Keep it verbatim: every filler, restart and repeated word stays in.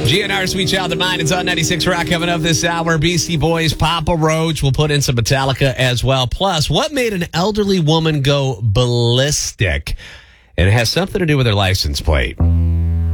G N R Sweet Child of Mine. It's on ninety-six Rock coming up this hour. Beastie Boys, Papa Roach. We'll put in some Metallica as well. Plus, what made an elderly woman go ballistic? And it has something to do with her license plate.